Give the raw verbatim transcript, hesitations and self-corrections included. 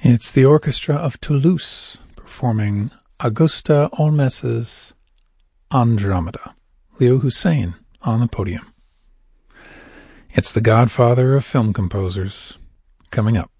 It's the Orchestra of Toulouse performing Augusta Olmes's Andromeda. Leo Hussein on the podium. It's the godfather of film composers coming up.